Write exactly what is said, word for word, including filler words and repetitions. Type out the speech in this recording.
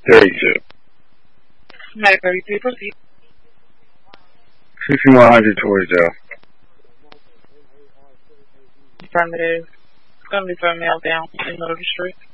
thirty-two. Mac thirty-three, proceed. sixty-one hundred towards Joe. Affirmative. It's going to be for a mail down in the middle of the street.